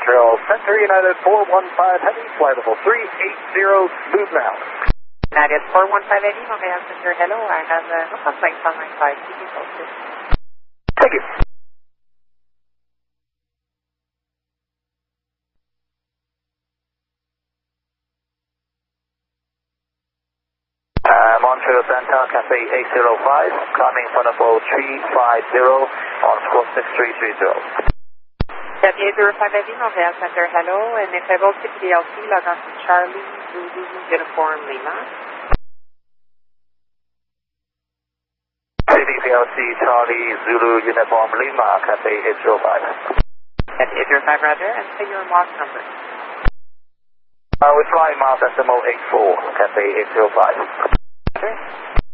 Montreal Center, United 415 Heavy, flight level 380, smooth now. United 415 Heavy, Montreal Center, hello, I have no complaints on my side, keep you posted. Thank you. Montreal Center, Cafe 805, climbing for level 350 on squawk 6330. Cafe 805 Heavy, Montreal Center, hello, and if able to PLC, log on to Charlie, Zulu, Uniform, Lima. PLC, Charlie, Zulu, Uniform, Lima, Cafe 805. Cafe 805, roger, and say your mark number. We're flying miles decimal 84, Cafe 805. Roger.